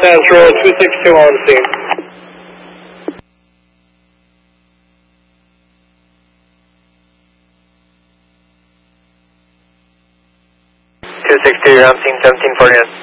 Astro 262 on scene. 262, you're on scene 1740.